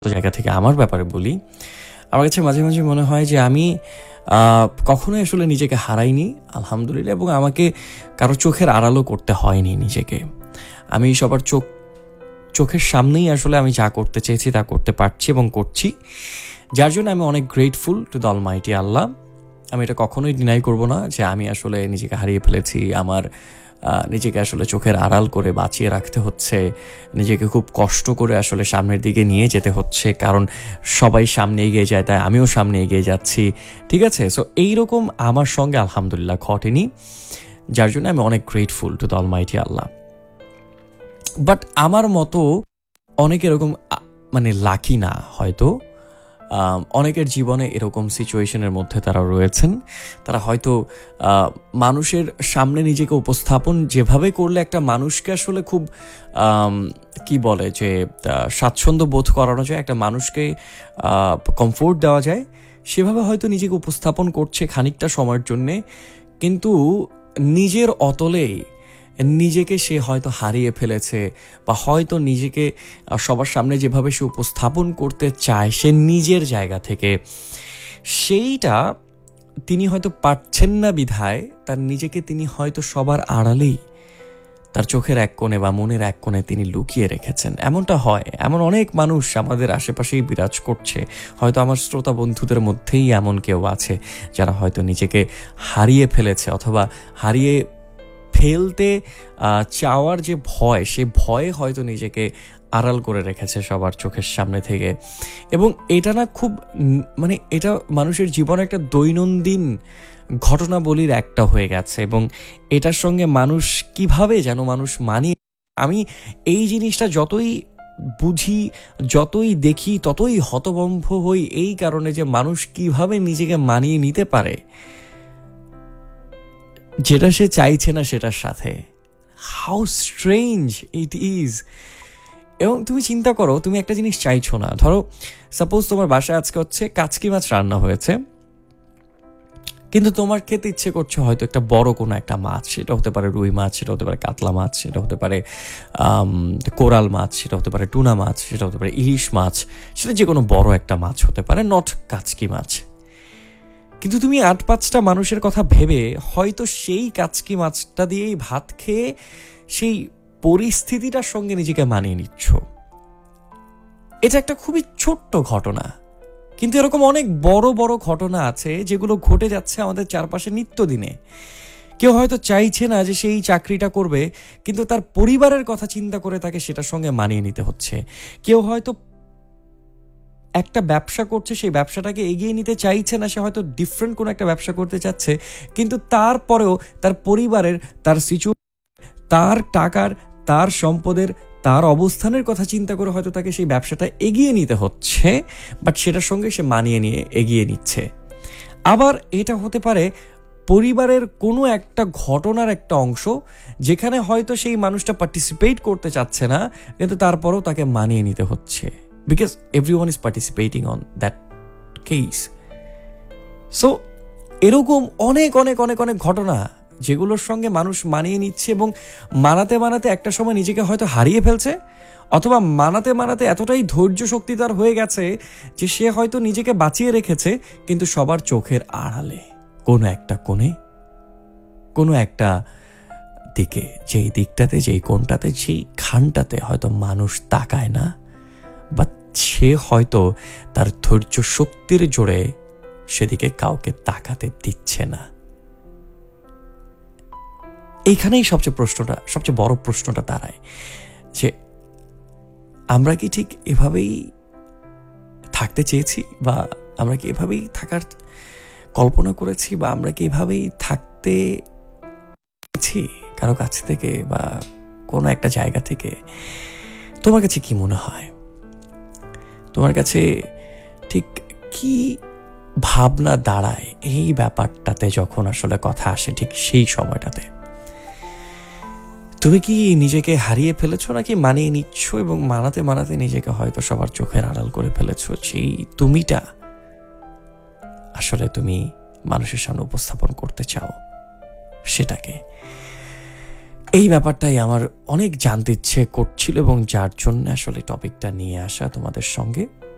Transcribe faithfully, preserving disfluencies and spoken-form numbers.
জায়গা থেকে আমার ব্যাপারে বলি, আমার কাছে মাঝে মাঝে মনে হয় যে আমি কখনোই আসলে নিজেকে হারাইনি, আলহামদুলিল্লাহ, এবং আমাকে কারো চোখের আড়ালও করতে হয়নি নিজেকে। আমি সবার চোখ চোখের সামনেই আসলে আমি যা করতে চেয়েছি তা করতে পারছি এবং করছি, যার জন্য আমি অনেক গ্রেটফুল টু দ্য অলমাইটি আল্লাহ। আমি এটা কখনোই ডিনাই করব না যে আমি আসলে নিজেকে হারিয়ে ফেলেছি, আমার নিজেকে আসলে চোখের আড়াল করে বাঁচিয়ে রাখতে হচ্ছে, নিজেকে খুব কষ্ট করে আসলে সামনের দিকে নিয়ে যেতে হচ্ছে, কারণ সবাই সামনে এগিয়ে যায় তাই আমিও সামনে এগিয়ে যাচ্ছি, ঠিক আছে? সো এইরকম আমার সঙ্গে আলহামদুলিল্লাহ ঘটেনি, যার জন্য আমি অনেক grateful to the Almighty Allah. But আমার মতো অনেক এরকম মানে লাকি না, হয়তো অনেকের জীবনে এরকম সিচুয়েশনের মধ্যে তারা রয়েছেন। তারা হয়তো মানুষের সামনে নিজেকে উপস্থাপন যেভাবে করলে একটা মানুষকে আসলে খুব কি বলে যে স্বাচ্ছন্দ্য বোধ করানো যায়, একটা মানুষকে কমফোর্ট দেওয়া যায়, সেভাবে হয়তো নিজেকে উপস্থাপন করছে খানিকটা সময়ের জন্যে, কিন্তু নিজের অতলেই নিজেকে সে হয়তো হারিয়ে ফেলেছে, বা হয়তো নিজেকে সবার সামনে যেভাবে সে উপস্থাপন করতে চায় সে নিজের জায়গা থেকে, সেইটা তিনি হয়তো পারছেন না বিধায় তার নিজেকে তিনি হয়তো সবার আড়ালেই তার চোখের এক কোণে বা মনের এক কোণে তিনি লুকিয়ে রেখেছেন। এমনটা হয়, এমন অনেক মানুষ আমাদের আশেপাশেই বিরাজ করছে। হয়তো আমার শ্রোতা বন্ধুদের মধ্যেই এমন কেউ আছে যারা হয়তো নিজেকে হারিয়ে ফেলেছে, অথবা হারিয়ে ফেলতে চাওয়ার যে ভয়, সে ভয়ে হয়তো নিজেকে আড়াল করে রেখেছে সবার চোখের সামনে থেকে। এবং এটা না খুব মানে এটা মানুষের জীবনে একটা দৈনন্দিন ঘটনাবলীর একটা হয়ে গেছে, এবং এটার সঙ্গে মানুষ কিভাবে যেন মানুষ মানিয়ে, আমি এই জিনিসটা যতই বুঝি, যতই দেখি, ততই হতভম্ব হই, এই কারণে যে মানুষ কিভাবে নিজেকে মানিয়ে নিতে পারে যেটা সে চাইছে না সেটার সাথে। How strange it is. এবং তুমি চিন্তা করো, তুমি একটা জিনিস চাইছো না, ধরো সাপোজ তোমার বাসায় আজকে হচ্ছে কাচকি মাছ রান্না হয়েছে, কিন্তু তোমার খেতে ইচ্ছে করছে হয়তো একটা বড় কোনো একটা মাছ, সেটা হতে পারে রুই মাছ, সেটা হতে পারে কাতলা মাছ, সেটা হতে পারে কোরাল মাছ, সেটা হতে পারে টুনা মাছ, সেটা হতে পারে ইলিশ মাছ, সেটা যে কোনো বড় একটা মাছ হতে পারে, নট কাচকি মাছ। কিন্তু তুমি আট পাঁচটা মানুষের কথা ভেবে হয়তো সেই কাচকি মাছটা দিয়েই ভাত খেয়ে সেই পরিস্থিতিটার সঙ্গে নিজেকে মানিয়ে নিচ্ছ। এটা একটা খুবই ছোট্ট ঘটনা, কিন্তু এরকম অনেক বড় বড় ঘটনা আছে যেগুলো ঘটে যাচ্ছে আমাদের চারপাশে নিত্যদিনে। কেউ হয়তো চাইছে না যে সেই চাকরিটা করবে, কিন্তু তার পরিবারের কথা চিন্তা করে তাকে সেটার সঙ্গে মানিয়ে নিতে হচ্ছে। কেউ হয়তো একটা ব্যবসা করছে, সেই ব্যবসাটাকে এগিয়ে নিতে চাইছে না, সে হয়তো ডিফারেন্ট কোনো একটা ব্যবসা করতে চাচ্ছে, কিন্তু তারপরেও তার পরিবারের, তার সিচুয়েশন, তার টাকার, তার সম্পদের, তার অবস্থানের কথা চিন্তা করে হয়তো তাকে সেই ব্যবসাটা এগিয়ে নিতে হচ্ছে, বাট সেটার সঙ্গে সে মানিয়ে নিয়ে এগিয়ে নিচ্ছে। আবার এটা হতে পারে পরিবারের কোনো একটা ঘটনার একটা অংশ, যেখানে হয়তো সেই মানুষটা পার্টিসিপেট করতে চাচ্ছে না, কিন্তু তারপরেও তাকে মানিয়ে নিতে হচ্ছে, because everyone is participating on that case. So এরকম অনেক অনেক অনেক অনেক ঘটনা যেগুলোর সঙ্গে মানুষ মানিয়ে নিচ্ছে, এবং মানাতে মানাতে একটা সময় নিজেকে হয়তো হারিয়ে ফেলছে, অথবা মানাতে মানাতে এতটাই ধৈর্য শক্তি তার হয়ে গেছে যে সে হয়তো নিজেকে বাঁচিয়ে রেখেছে, কিন্তু সবার চোখের আড়ালে কোনো একটা কোণে, কোনো একটা দিকে, যেই দিকটাতে, যেই কোণটাতে, যেই খানটাতে হয়তো মানুষ তাকায় না, বা সে হয়তো তার ধৈর্য শক্তির জোরে সেদিকে কাউকে তাকাতে দিচ্ছে না। এইখানেই সবচেয়ে প্রশ্নটা, সবচেয়ে বড় প্রশ্নটা দাঁড়ায় যে আমরা কি ঠিক এভাবেই থাকতে চেয়েছি, বা আমরা কি এভাবেই থাকার কল্পনা করেছি, বা আমরা কি এভাবেই থাকতে চেয়েছি কারো কাছ থেকে বা কোনো একটা জায়গা থেকে? তোমার কাছে কি মনে হয়? তোমার কাছে ঠিক কি ভাবনা দাঁড়ায় এই ব্যাপারটাতে যখন আসলে কথা আসে ঠিক সেই সময়টাতে? তুমি কি নিজেকে হারিয়ে ফেলেছো, নাকি মানিয়ে নিচ্ছ, এবং মানাতে মানাতে নিজেকে হয়তো সবার চোখের আড়াল করে ফেলেছো? সেই তুমিটা আসলে তুমি মানুষের সামনে উপস্থাপন করতে চাও সেটাকে। এই ব্যাপারটাই আমার অনেক জানতে ইচ্ছে করছিল, এবং যার জন্য আসলে টপিকটা নিয়ে আসা তোমাদের সঙ্গে।